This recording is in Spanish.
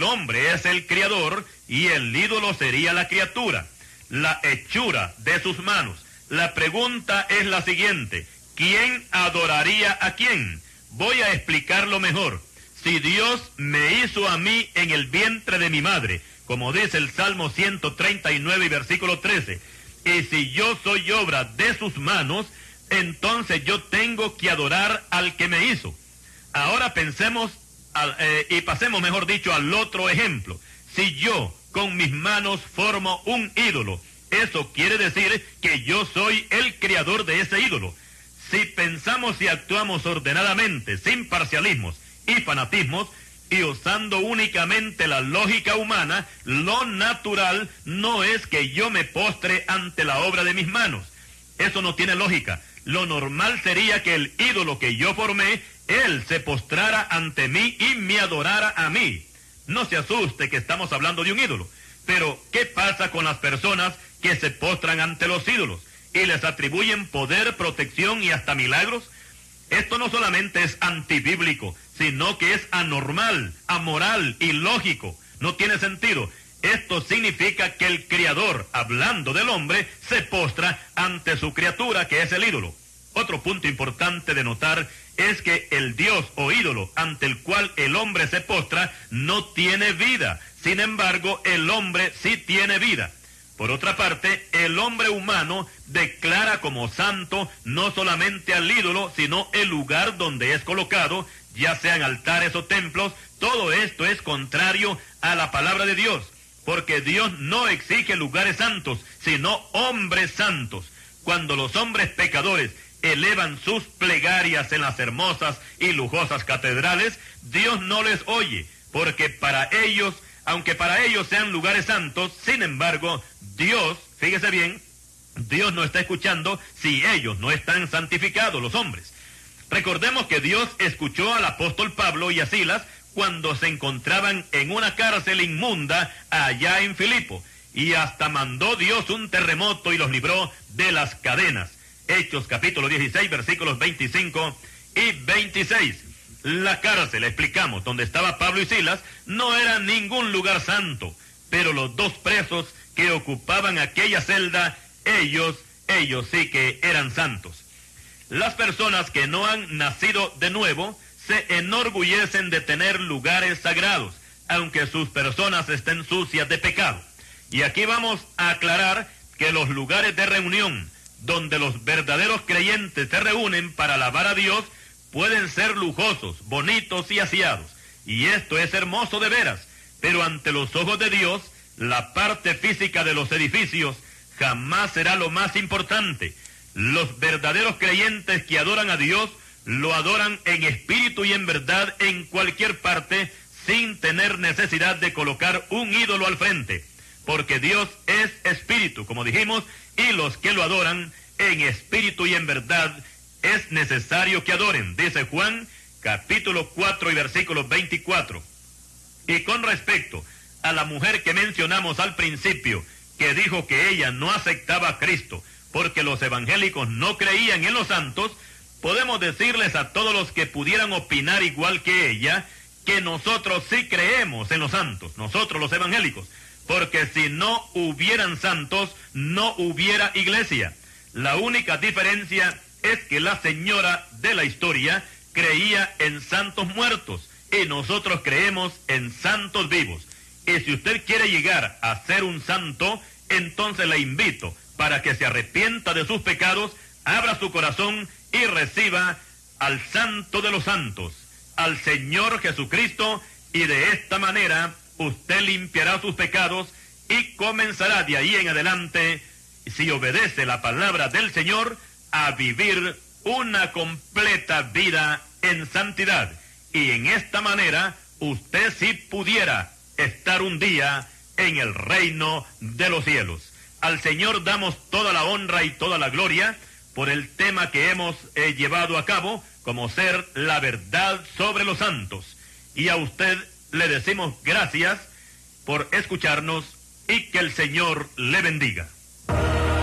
hombre es el creador y el ídolo sería la criatura, la hechura de sus manos. La pregunta es la siguiente: ¿quién adoraría a quién? Voy a explicarlo mejor. Si Dios me hizo a mí en el vientre de mi madre, como dice el Salmo 139 y versículo 13, y si yo soy obra de sus manos, entonces yo tengo que adorar al que me hizo. Ahora pensemos y pasemos, mejor dicho, al otro ejemplo. Si yo con mis manos formo un ídolo, eso quiere decir que yo soy el creador de ese ídolo. Si pensamos y actuamos ordenadamente, sin parcialismos y fanatismos, y usando únicamente la lógica humana, lo natural no es que yo me postre ante la obra de mis manos. Eso no tiene lógica. Lo normal sería que el ídolo que yo formé, él se postrara ante mí y me adorara a mí. No se asuste que estamos hablando de un ídolo. Pero, ¿qué pasa con las personas que se postran ante los ídolos y les atribuyen poder, protección y hasta milagros? Esto no solamente es antibíblico, sino que es anormal, amoral, ilógico. No tiene sentido. Esto significa que el Creador, hablando del hombre, se postra ante su criatura, que es el ídolo. Otro punto importante de notar es que el Dios o ídolo ante el cual el hombre se postra no tiene vida. Sin embargo, el hombre sí tiene vida. Por otra parte, el hombre humano declara como santo no solamente al ídolo, sino el lugar donde es colocado, ya sean altares o templos. Todo esto es contrario a la palabra de Dios, porque Dios no exige lugares santos, sino hombres santos. Cuando los hombres pecadores elevan sus plegarias en las hermosas y lujosas catedrales, Dios no les oye, porque para ellos, aunque para ellos sean lugares santos, sin embargo, Dios, fíjese bien, Dios no está escuchando si ellos no están santificados, los hombres. Recordemos que Dios escuchó al apóstol Pablo y a Silas cuando se encontraban en una cárcel inmunda allá en Filipo, y hasta mandó Dios un terremoto y los libró de las cadenas. Hechos capítulo 16, versículos 25 y 26. La cárcel, explicamos, donde estaba Pablo y Silas, no era ningún lugar santo, pero los dos presos que ocupaban aquella celda, ellos sí que eran santos. Las personas que no han nacido de nuevo se enorgullecen de tener lugares sagrados, aunque sus personas estén sucias de pecado. Y aquí vamos a aclarar que los lugares de reunión, donde los verdaderos creyentes se reúnen para alabar a Dios, pueden ser lujosos, bonitos y aseados. Y esto es hermoso de veras, pero ante los ojos de Dios, la parte física de los edificios jamás será lo más importante. Los verdaderos creyentes que adoran a Dios, lo adoran en espíritu y en verdad en cualquier parte, sin tener necesidad de colocar un ídolo al frente, porque Dios es espíritu, como dijimos, y los que lo adoran en espíritu y en verdad es necesario que adoren, dice Juan capítulo 4 y versículo 24. Y con respecto a la mujer que mencionamos al principio, que dijo que ella no aceptaba a Cristo porque los evangélicos no creían en los santos, podemos decirles a todos los que pudieran opinar igual que ella, que nosotros sí creemos en los santos, nosotros los evangélicos, porque si no hubieran santos, no hubiera iglesia. La única diferencia es que la señora de la historia creía en santos muertos y nosotros creemos en santos vivos. Y si usted quiere llegar a ser un santo, entonces le invito para que se arrepienta de sus pecados, abra su corazón y reciba al Santo de los Santos, al Señor Jesucristo, y de esta manera usted limpiará sus pecados y comenzará de ahí en adelante, si obedece la palabra del Señor, a vivir una completa vida en santidad. Y en esta manera usted sí pudiera estar un día en el reino de los cielos. Al Señor damos toda la honra y toda la gloria por el tema que hemos llevado a cabo, como ser la verdad sobre los santos. Y a usted le decimos gracias por escucharnos y que el Señor le bendiga.